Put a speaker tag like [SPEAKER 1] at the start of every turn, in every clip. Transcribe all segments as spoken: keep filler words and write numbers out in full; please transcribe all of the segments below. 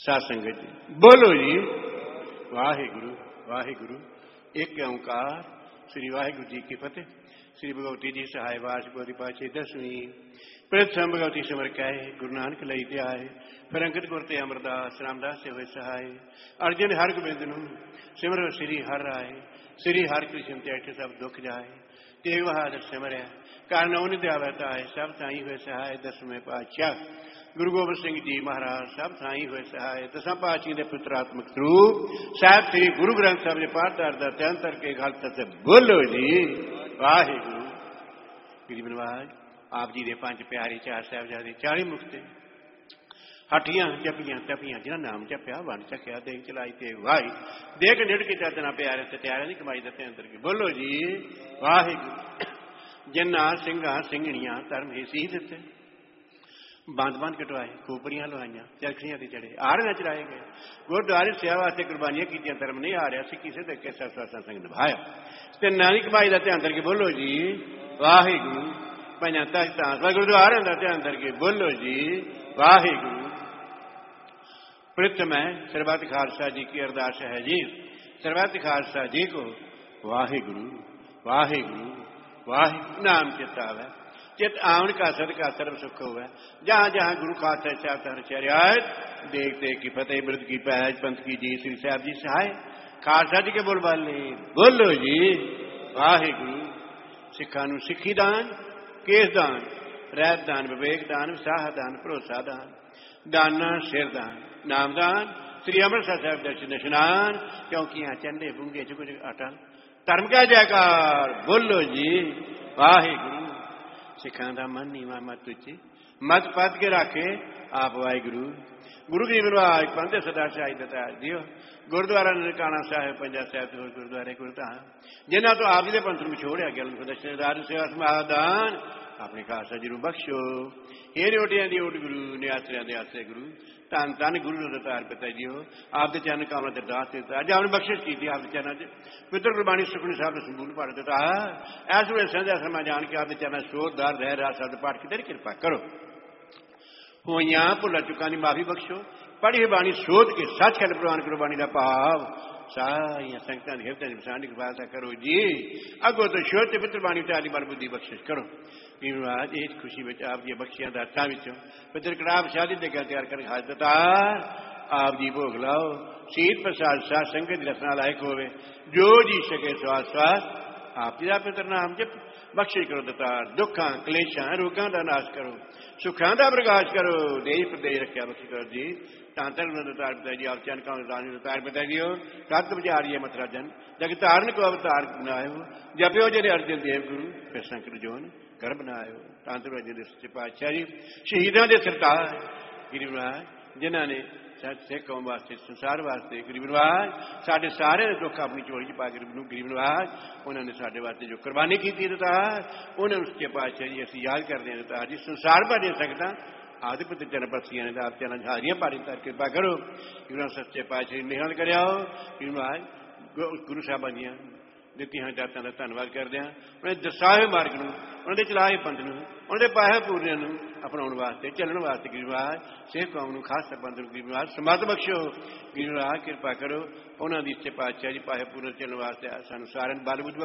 [SPEAKER 1] साध संगत जी बोलो जी वाहिगुरु वाहिगुरु। एक ओंकार श्री वाहिगुरु जी की फतेह। श्री भगवती जी सहाय वास बोरी पाछे दसवीं प्रथम भगवती सिमर कहे गुरु नानक लई ते आए। फिर अंगद गुर ते अमरदास रामदास से हुए सहाय। अर्जन हर गोबिंद नूं सिमरो श्री हर राय। श्री हर कृष्ण ते सब दुख जाए। तेग बहादुर सिमरया कारण उन दयावता है सब साई हुए सहाय। दसवें पातशाह गुरु गोबिंद सिंह जी महाराज सब साई हुए सहाय। दसा पातशाही के पुत्रात्मक स्वरूप साहब श्री गुरु ग्रंथ साहब ने पाठ करता ध्यान करके गल से बोलो जी वाहिगुरु। गरीब नवाज आप जी के पंज प्यारे चार साहिबजादे चाली मुक्ते हटियां जपियां तपियां जिन्हें नाम जपिया वन चकिया देख चलाई ते वाही देख निड़ के चादना प्यारे ते त्यारे नहीं कमाई दते अंदर की बोलो जी वाहिगुरु। जिन्ना सिंघा सिंघणियां धर्म ही सी दिते बंद बंद कटवाए खोपरियां लवाइया चरखियां ते चढ़े आरना चलाए गए गुरुद्वारे सेवा वास्ते कुर्बानियां कीतियां धर्म नहीं आ रहा सी किसी तक सत्संग निभाया ते नानी कमाई दते अंदर की बोलो जी वाहिगुरु। पंजा तख्तां गुरुद्वारे का ध्यान करके बोलो जी वाहिगुरु। प्रथम है सरबत खालसा जी की अरदास है जी। सरबत खालसा जी को वाहिगुरु वाहिगुरु वाहिगुरु नाम चित आवे। चित आवन का सदका सर्व सुख हुआ। जहां जहां गुरु खालसा साहब चरियात देख देख की फतेह मृद की पैज पंथ की जी श्री साहब जी सहाय। खालसा जी के बोल बाले बोलो जी वाहिगुरु। सिखा नूं सिखी दान केस दान रहत दान विवेक दान विसाह दान भरोसा दान दाना सिर दान नाम दान श्री अमृतसर साहब दर्शन स्नान क्योंकि यहाँ चंडे बूंगे चुक अटल धर्म का जयकार बोलो जी वाहिगुरु। सिखा का मन नीवा मत उची मत पद के रखे आप वाहिगुरु। गुरु गरीब नवाज पंथ सदा शाही दता दियो गुरुद्वारा ननकाना साहिब पंजा साहिब गुरुद्वारे गुरधाम जिन्हों तो आप जी के पंथ में छोड़िया गया दर्शनदार सेवा समाधान अपने खालसा जी बख्शो। ये रोटियां दी ओट गुरु नियासरिया दे आसरे गुरु धन धन गुरु अवतार पिता जी हो आपके चरण कामना ते दास दिता अज आपने बख्शिश की आपके चरण च पितर गुरबाणी सुखनी साहब ने संपूर्ण पाठ दिता। इस वे संध्या समा जान के आपके चरण शोधदार रह रहा शब्द पाठ की तेरी कृपा करो। होइयां भुला चुका की माफी बख्शो। पढ़ी बाणी शोध के सच खंड प्रवान करो। बाणी का भाव सारिया संगतां दे हिरदे विच की कृपा करो जी। अगो तो शोध ते पितर बाणी उतारी बल बुद्धि बख्शिश करो। आज इस खुशी में आप जी बख्शियां दातां विचों पितर कड़ाह शादी दे गल तैयार कर हाज दतार आप जी भोग लाओ। शीत प्रसाद साध संगत दी रसना लायक होवे जो जी सके स्वास स्वास आप जी दा पितर नाम जप बख्शिश करो दतार। दुखां क्लेशां रोगां दा नाश करो सुखां दा प्रकाश करो देश प्रदेश रखिया बख्शिश करो जी। धन धन अवतार पिता जी आप चरण का अवतार पिता जी हो सत विचारिए मतरा जन जग धारण को अवतार बनायो जप्यो जे अर्जन देव गुरु फिर संकट जोन कर बनायो। तंत्र सच्चे पातशाह जी शहीदों के सरताज गरीब नवाज जिन्हों ने सिख कौम वास्ते संसार वास्ते गरीब नवाज साढ़े सारे दुख अपनी झोली च पा के गरीब नवाज उन्होंने साढ़े वास्ते जो कुर्बानी की उन्होंने सच्चे पातशाह जी असं याद करते हैं दता जी संसार भर दे सकता आदि पुत्र चरण बरसियां ने आप चरण हारियां पारी कर कृपा करो। सच्चे पातशाह मेहनत करो गरीब नवाज गुरु साहबा दियां दित्तियां जातां दा धन्नवाद करदे हां। उन्हें दसाए मार्ग नूं उन्हें चलाए पंथ नूं उन्हें पाया पूरियां नूं अपनाउण वास्ते चलण वास्ते गरीब नवाज सिख कौम नूं खास पंथ नूं गरीब नवाज समर्थ बख्शो। गरीब नवाज कृपा करो उन्होंने सच्चे पातशाह जी पाए पूरे चलण वास्ते सानूं सारिआं नूं बल बुद्धि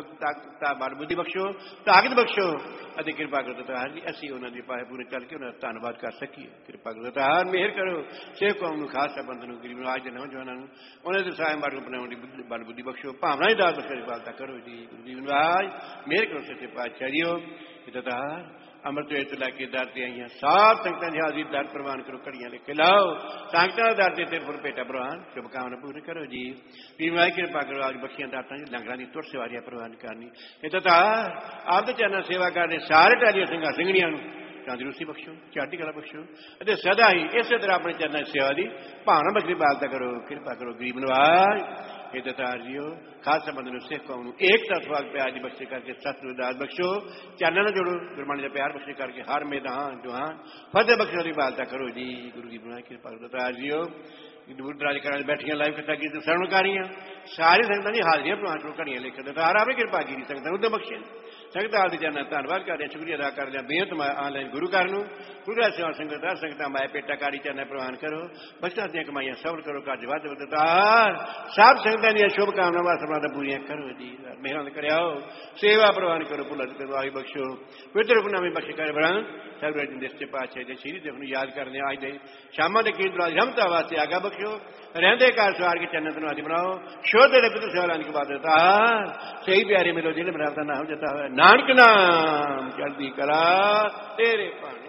[SPEAKER 1] बल बुद्धि बख्शो ताकत बख्शो अते कृपा करो दतार जी असीं उन्हां दी पाए पूरे चल के उन्हां दा धन्नवाद कर सकीए। कृपा करो दतार मेहर करो सिख कौम नूं खास पंथ नूं गरीब नवाज दे नौजवानां नूं उन्हां दे दसाए मार्ग अपनाउण दी बल बुद्धि बख्शो भावना दी दात बख्शो पालता करो जी। गरीब नवाज मेहर करो सच्चे पातशाह जी हो दतार अमृत वेत लैके दर से आई सात संगतां दी हाजिरी दर प्रवान करो घड़ियां लिख के लाओ संगतां दर से तेरे फुल पेटा प्रवान शुभकामना पूरी करो जी। भी मैं कृपा करो आज बखियां दातां लंगरां दी तुर सवारियां प्रवान करनी ये दतार आप दे चरणा सेवा करने सारे टालियां सिंघां सिंघणियां नूं तंदुरुस्ती बख्शो चढ़ती कला बख्शो अते सदा ही इस तरह अपने चरणा सेवा की भावना बखरी बालता करो। कृपा करो गरीब नवाज हे दतार जीओ खास संबंध में सिख कौम एकता स्वाग प्यार की बख्शे करके सत उदास बख्शो चरणों न जोड़ो गुरबाणी का प्यार बख्शे करके हर मैदान जुहान फतेह बख्शो की बालता करो जी। गुरु की बुनाई कृपा करो दतार जीओ दूर दराज करा बैठिया लाइव कथा की श्रवणकारियां सारी संगतां दी हाजिरियां प्रवान करो घड़ियां लिख दतार आपने कृपा की संगतां उद्दम बख्शे ਸੰਗਤ ਆਦਿ ਜਨਾਂ ਧੰਨਵਾਦ ਕਰਦੇ ਹਾਂ, ਸ਼ੁਕਰੀਆ ਅਦਾ ਕਰਦੇ ਹਾਂ। ਬੇਨਤ ਮੈਂ ਆਨਲਾਈਨ ਗੁਰੂ ਘਰ ਨੂੰ ਗੁਰੂ ਦਾ ਸੇਵਾ ਸੰਗਤ ਦਾ ਸੰਗਤਾਂ ਮੈਂ ਪੇਟਾ ਕਾੜੀ ਚਰਨਾਂ ਪ੍ਰਵਾਨ ਕਰੋ, ਬਖਸ਼ਾਂ ਦੀਆਂ ਕਮਾਈਆਂ ਸਫਲ ਕਰੋ, ਕਾਜ ਵੱਧ ਵਧਤਾਰ ਸਭ ਸੰਗਤਾਂ ਦੀਆਂ ਸ਼ੁਭ ਕਾਮਨਾਵਾਂ ਸਭਨਾਂ ਦਾ ਪੂਰੀਆਂ ਕਰੋ ਜੀ। ਮਿਹਰਾਂ ਕਰਿਆਓ, ਸੇਵਾ ਪ੍ਰਵਾਨ ਕਰੋ, ਭੁੱਲਤ ਕਰਵਾਈ ਬਖਸ਼ੋ, ਪਵਿੱਤਰ ਹੁਕਮਨਾਮੇ ਬਖਸ਼ ਕਰ ਬਰਾਂ ਸਭ ਰਾਜ ਦੇ ਸੱਚੇ ਪਾਤਸ਼ਾਹ ਦੇ ਸ਼੍ਰੀ ਦੇਵ ਨੂੰ ਯਾਦ ਕਰਦੇ ਹਾਂ। ਅੱਜ ਦੇ ਸ਼ਾਮਾਂ ਦੇ ਕੀਰਤਨ ਰਮਤਾ ਵਾਸਤੇ ਆਗਾ ਬਖਸ਼ੋ, ਰਹਿੰਦੇ ਘਰ ਸਵਾਰ ਕੇ ਜੰਨਤ ਨੂੰ ਆਦਿ ਬਣਾਓ, ਸ਼ੁੱਧ ਦੇ ਪਿਤਰ ਸੇਵਾਲਾਨ ਕੀ ਬਾਤ ਦਿੱਤਾ ਸਹੀ ਪਿਆਰੇ ਮਿਲੋ ਦਿਲ ਮੇਰਾ ਦਾ ਨਾਮ ਜਤਾ ਹੋਇਆ ਨਾਨਕ ਨਾਮ ਚੜ੍ਹਦੀ ਕਲਾ ਤੇਰੇ ਭਾਣੇ।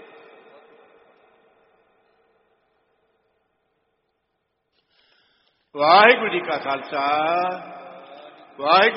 [SPEAKER 1] ਵਾਹਿਗੁਰੂ ਜੀ ਕਾ ਖਾਲਸਾ, ਵਾਹਿਗੁਰੂ